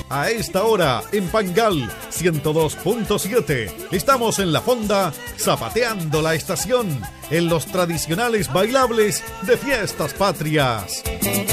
A esta hora, en Pangal 102.7, estamos en la fonda zapateando la estación en los tradicionales bailables de fiestas patrias.